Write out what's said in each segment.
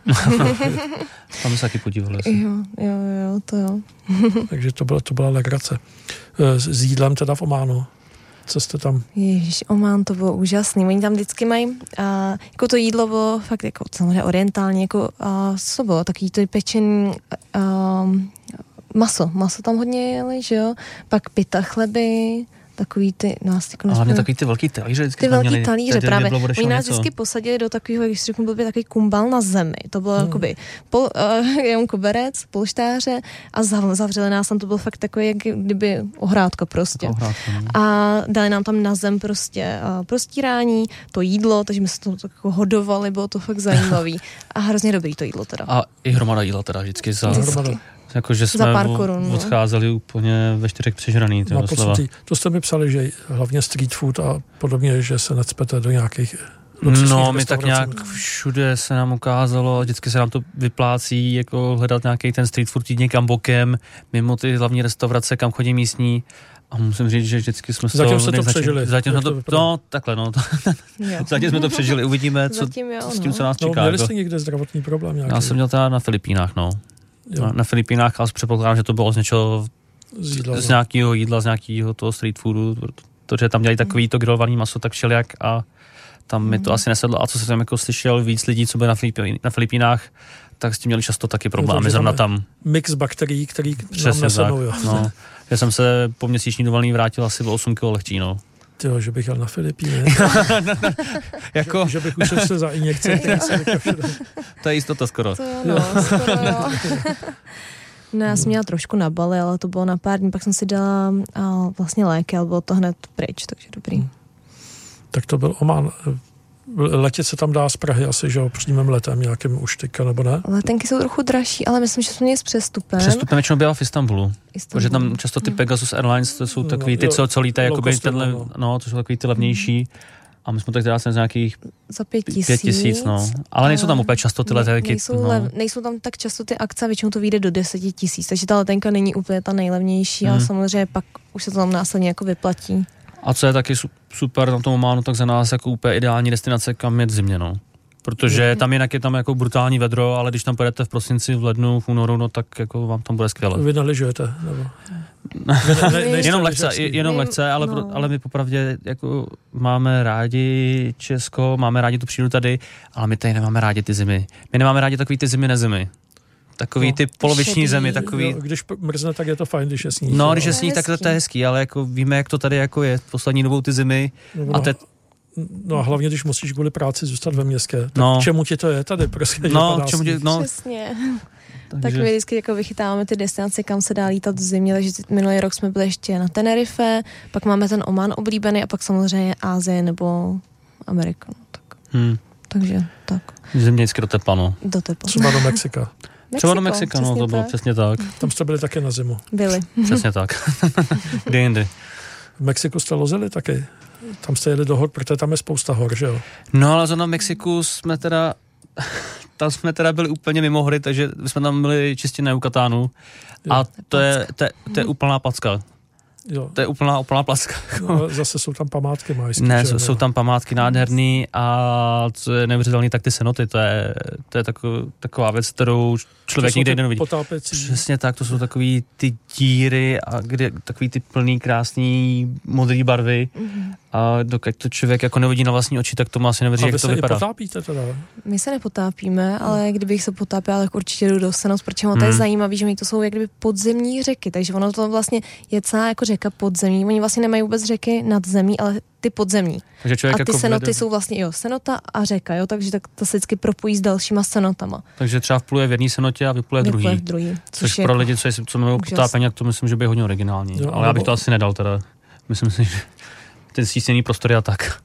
Tam se taky podívali. Jo, to jo. Takže to byla legrace. S jídlem teda v Ománu. Co jste tam? Ježiš, Omán, to bylo úžasný. Oni tam vždycky mají, jako to jídlo bylo fakt jako samozřejmě orientální, jako co bylo, takový to pečený maso tam hodně jeli, že jo? Pak pita chleby, takový ty, a hlavně takový ty velký talíře. Ty velký talíře, právě. Oni nás vždycky posadili do takového, když řeknu, byl by takový kumbal na zemi. To bylo jakoby jenom koberec, polštáře a zavřeli nás tam, to bylo fakt takový, jak kdyby ohrádka prostě. A dali nám tam na zem prostě prostírání, to jídlo, takže my jsme to jako hodovali, bylo to fakt zajímavý. A hrozně dobrý to jídlo teda. A i hromada jídla teda vždycky. Jakože jsme odcházeli úplně ve 4 přežraný. To jste mi psali, že hlavně street food a podobně, že se necpete do nějakých my tak nějak všude se nám ukázalo, vždycky se nám to vyplácí, jako hledat nějaký ten street food, jít někam bokem, mimo ty hlavní restaurace, kam chodí místní. A musím říct, že vždycky jsme Zatím se to přežili. Zatím jsme to přežili. Uvidíme, co s tím, co nás čeká. Měli jste někde zdravotní problém? Nějaký? Já jsem měl teda na Filipínách, Na Filipínách, ale předpokládám, že to bylo z něčeho, z nějakého jídla, z nějakého toho street foodu, protože tam dělají takový to grilovaný maso, tak všelijak a tam mi to asi nesedlo. A co jsem jako slyšel víc lidí, co byli na Filipínách, tak s tím měli často taky problémy. Zrovna tam mix bakterií, který nám nesednou. Já jsem se po měsíční dovolený vrátil asi o 8 kg lehčí, Tyjo, že bych jel na Filipíny. jako... že bych ušel za injekce. To je jistota skoro. Skoro. No, já jsem měla trošku na Bali, ale to bylo na pár dní, pak jsem si dala vlastně léky, ale bylo to hned pryč, takže dobrý. Tak to byl Omán. Letět se tam dá z Prahy asi, že přímým letem nějakým už teďka, nebo ne? Letenky jsou trochu dražší, ale myslím, že jsme měli s přestupem. Přestupem většinou byla v Istanbulu. Protože tam často ty Pegasus Airlines, to jsou takový ty, co lítají, jakoby tenhle, to jsou takový ty levnější. A my jsme tak teda za nějakých za 5 000. Ale nejsou tam úplně často ty letenky. Nejsou tam tak často ty akce, většinou to vyjde do 10 000, takže ta letenka není úplně ta nejlevnější, ale samozřejmě pak už se to tam následně jako vyplatí. A co je taky super na tom Ománu, tak za nás jako úplně ideální destinace, kam jet zimně, Protože tam jinak je tam jako brutální vedro, ale když tam pojedete v prosinci, v lednu, v únoru, tak jako vám tam bude skvěle. Vy nelyžujete, nebo? Jenom lehce, ale my popravdě jako máme rádi Česko, máme rádi tu přírodu tady, ale my tady nemáme rádi ty zimy. My nemáme rádi takový ty zimy nezimy. Takový ty poloviční zemi, takový... Když mrzne, tak je to fajn, když je sníh. Když je sníh, tak to je hezký, ale jako víme, jak to tady jako je poslední dobou ty zimy. A hlavně, když musíš kvůli práci zůstat ve městě, tak k čemu ti to je tady? Prostě, přesně. Tak my vždycky jako vychytáváme ty destinace, kam se dá lítat v zimě, takže minulý rok jsme byli ještě na Tenerife, pak máme ten Oman oblíbený a pak samozřejmě Ázie nebo Amerika. Takže tak. Zimě vždycky do tepla, Třeba do Mexika. Třeba do Mexika, to bylo přesně tak. Tam jste byli také na zimu. Byli. Přesně tak. Kdy jindy. V Mexiku jste lozili taky? Tam jste jeli do hor, protože tam je spousta hor, že jo? No ale zrovna v Mexiku tam jsme teda byli úplně mimo hory, takže jsme tam byli čistě na Yucatánu a to je úplná packa. Jo. To je úplná placka. No, zase jsou tam památky majské. Ne, jsou tam památky nádherný a co je neuvěřitelný, tak ty cenoty, to je taková věc, kterou člověk nikdy nevidí. Přesně tak, to jsou takový ty díry a takový ty plný krásný modrý barvy a dokud to člověk jako nevidí na vlastní oči, tak to má asi nevěří, jak to vypadá. A vy se potápíte teda? My se nepotápíme, ale kdybych se potápěla, tak určitě jdu do Senos, protože to je zajímavý, že to jsou jak kdyby podzemní řeky, takže ono to vlastně je celá jako řeka podzemní. Oni vlastně nemají vůbec řeky nad zemí, ale ty podzemní. Takže a ty jako cenoty jsou vlastně senota a řeka, takže tak to se vždycky propojí s dalšíma cenotama. Takže třeba vpluje v jedné cenotě a vypluje druhý. Což pro lidi, co mají potápění, tak to myslím, že by je hodně originální. Ale já bych to asi nedal teda. Myslím si, že ten stísněný prostor je tak.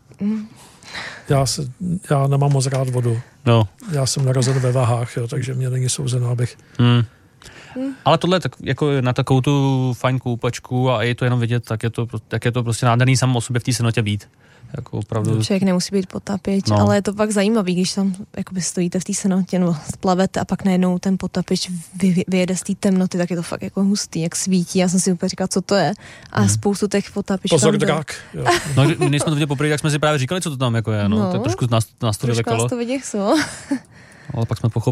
Já nemám moc rád vodu. No. Já jsem narozen ve Vahách, takže mě není souzeno, abych... Ale tohle tak jako na takovou tu fajn koupačku a je to jenom vidět, tak je to prostě nádherný samo o sobě v té cenotě být. Jako opravdu... Člověk nemusí být potapič, ale je to pak zajímavý, když tam jakoby stojíte v té cenotě nebo splavete a pak najednou ten potapič vyjede z té temnoty, tak je to fakt jako hustý, jak svítí. Já jsem si úplně říkala, co to je. A spoustu těch potapičů. Pozor, drak. Když jsme to viděli poprvé, tak jsme si právě říkali, co to tam jako je. To trošku nás to vylekalo. Ale pak jsme pochopili,